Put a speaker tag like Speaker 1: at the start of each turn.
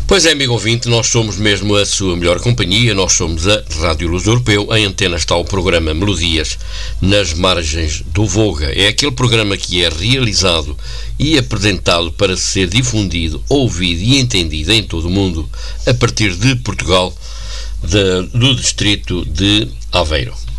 Speaker 1: Pois é, amigo ouvinte, nós somos mesmo a sua melhor companhia, nós somos a Rádio Luz Europeu. Em antena está o programa Melodias nas Margens do Voga. É aquele programa que é realizado e apresentado para ser difundido, ouvido e entendido em todo o mundo, a partir de Portugal, do distrito de Aveiro.